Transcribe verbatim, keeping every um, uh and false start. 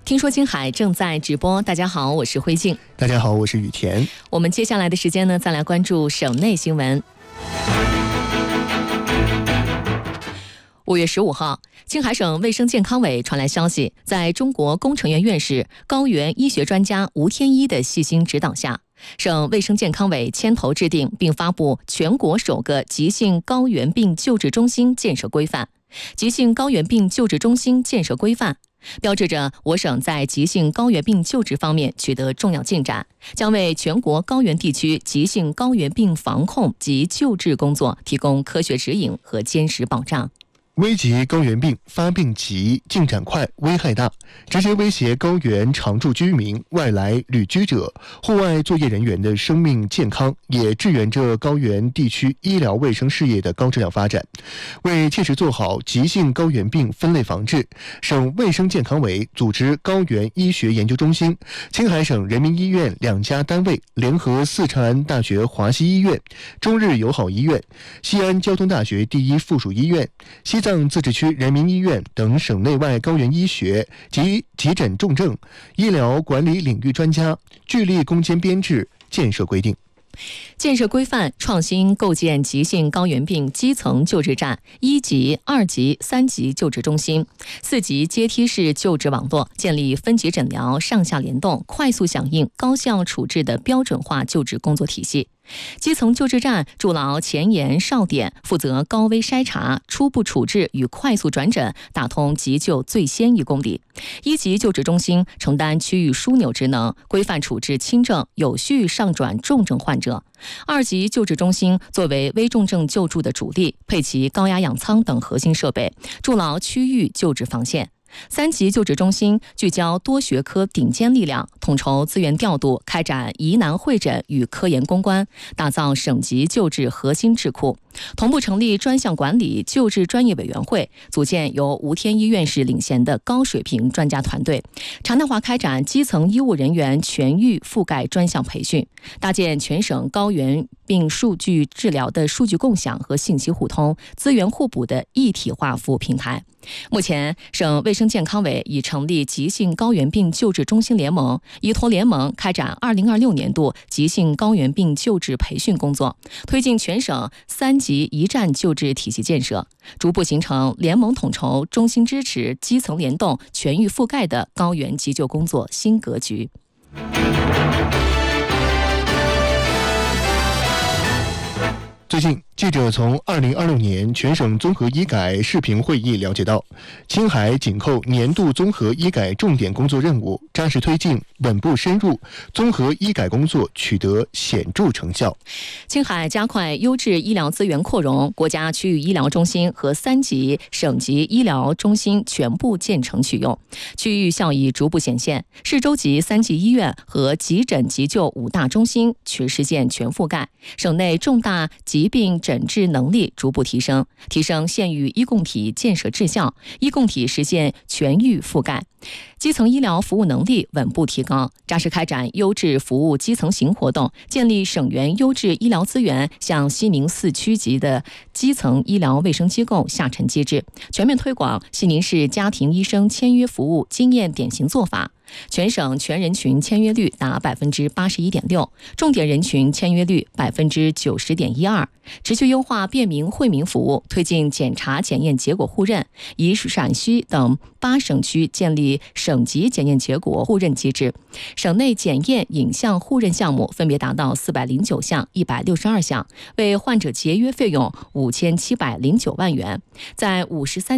听说青海正在直播，大家好，我是辉静。 大家好，我是雨田。 我们接下来的时间呢，再来关注省内新闻。五月十五号，青海省卫生健康委传来消息，在中国工程院院士、高原医学专家吴天一的细心指导下，省卫生健康委牵头制定并发布全国首个急性高原病救治中心建设规范。急性高原病救治中心建设规范标志着我省在急性高原病救治方面取得重要进展，将为全国高原地区急性高原病防控及救治工作提供科学指引和坚实保障。 危急高原病发病急、进展快、危害大，直接威胁高原常住居民、外来旅居者、户外作业人员的生命健康，也支援着高原地区医疗卫生事业的高质量发展。为切实做好急性高原病分类防治，省卫生健康委组织高原医学研究中心、青海省人民医院两家单位联合四川安大学华西医院、中日友好医院、西安交通大学第一附属医院、西藏自治区人民医院等省内外高原医学及急诊重症医疗管理领域专家，聚力攻坚编制建设规定。 建设规范创新构建急性高原病基层救治站、一级、二级、三级救治中心、四级阶梯式救治网络，建立分级诊疗、上下联动、快速响应、高效处置的标准化救治工作体系。基层救治站筑牢前沿哨点，负责高危筛查、初步处置与快速转诊，打通急救最先一公里。一级救治中心承担区域枢纽职能，规范处置轻症，有序上转重症患者。二级救治中心作为危重症救助的主力，配齐高压氧舱等核心设备，筑牢区域救治防线。三级救治中心聚焦多学科顶尖力量，统筹资源调度，开展疑难会诊与科研攻关，打造省级救治核心智库。同步成立专项管理救治专业委员会，组建由吴天一院士领衔的高水平专家团队，常态化开展基层医务人员全域覆盖专项培训，搭建全省高原病数据治疗的数据共享和信息互通、资源互补的一体化服务平台。目前，省卫生健康委已成立急性高原病救治中心联盟，依托联盟开展二零二六年度急性高原病救治培训工作，推进全省三级一站救治体系建设，逐步形成联盟统筹、中心支持、基层联动、全域覆盖的高原急救工作新格局。 最近，记者从二零二六年全省综合医改视频会议了解到，青海紧扣年度综合医改重点工作任务，扎实推进、稳步深入，综合医改工作取得显著成效。 青海加快优质医疗资源扩容，国家区域医疗中心和三级、省级医疗中心全部建成启用，区域效益逐步显现。市州级三级医院和急诊急救五大中心全实现全覆盖，省内重大疾病诊治能力逐步提升，提升县域医共体建设质效，医共体实现全域覆盖，基层医疗服务能力稳步提高，扎实开展优质服务基层型活动，建立省原优质医疗资源向西宁四区级的基层医疗卫生机构下沉机制，全面推广西宁市家庭医生签约服务经验典型做法。全省全人群签约率达百分之八十一点六，重点人群签约率百分之九十点一二。持续优化便民惠民服务，推进检查检验结果互认，以陕西等八省区建立省级检验结果互认机制。省内检验影像互认项目分别达到四百零九项、一百六十二项，为患者节约费用五千七百零九万元，在五十三